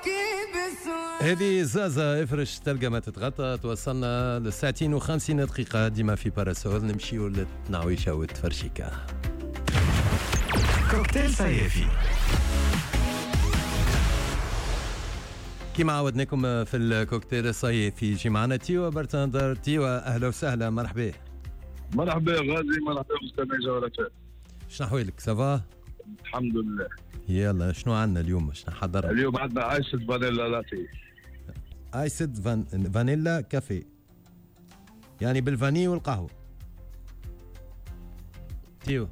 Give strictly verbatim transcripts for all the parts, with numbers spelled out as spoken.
هذه زازا افرش تلقى ما تتغطى. توصلنا لساعتين وخمسين دقيقة ديما في باراسول. نمشيو للتنعويشة والتفرشيكة. كوكتيل صيفي كيما عودناكم في الكوكتيل الصيفي. يجي معنا تيوا برتندر. تيوا أهلا وسهلا. مرحبا. مرحبا غازي. مرحبا مستمعي ورفاء. شنو أحوالك؟ سافا؟ الحمد لله. يلا شنو عندنا اليوم؟ شنو حضرنا اليوم؟ عندنا ايسد فانيلا لاتيه. ايسد فان... فانيلا كافي، يعني بالفاني والقهوة. تيو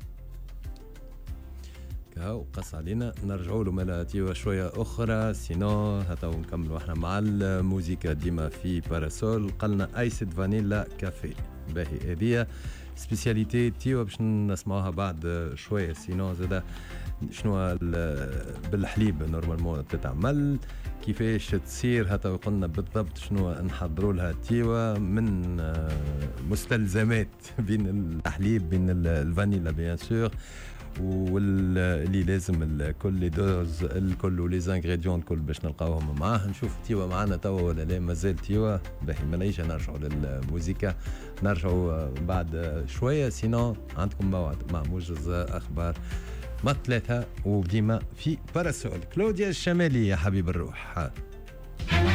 كهو قص علينا. نرجعوا له مالا تيو شوية أخرى، سينو هتا ونكملوا احنا مع الموسيقى ديما في باراسول. قلنا ايسد فانيلا كافي. باهي هذيا سبيسياليتي تيو باش نسمعوها بعد شوية. سينو زادا شنو بالحليب نورمالمون تتعمل، كيفاش تصير هتا وقلنا بالضبط شنو نحضروا لها تيوا من مستلزمات بين الحليب بين الفانيلا بيان سور واللي لازم الكل لي دوز الكل ولي زانغريديون الكل باش نلقاوهم معاه. نشوف تيوا معنا توا ولا لا؟ مازال تيوا. باهي ما نيجي نرجعوا للموسيقى، نرجعوا بعد شويه. سينو عندكم موعد مع موجز اخبار ما ثلاثة وديما في باراسول. كلوديا الشمالي يا حبيب الروح.